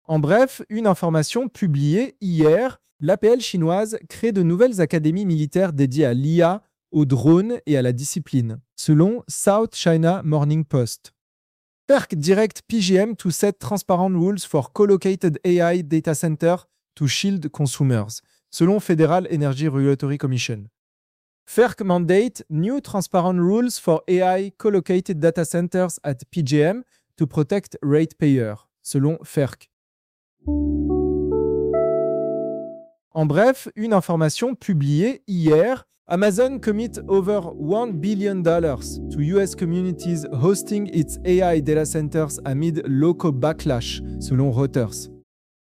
En bref, une information publiée hier, l'APL chinoise crée de nouvelles académies militaires dédiées à l'IA, aux drones et à la discipline, selon South China Morning Post. PERC direct PGM to set transparent rules for co-located AI data center to shield consumers, selon Federal Energy Regulatory Commission. FERC mandate new transparent rules for AI co-located data centers at PJM to protect ratepayers, selon FERC. En bref, une information publiée hier, Amazon commit over $1 billion to US communities hosting its AI data centers amid local backlash, selon Reuters.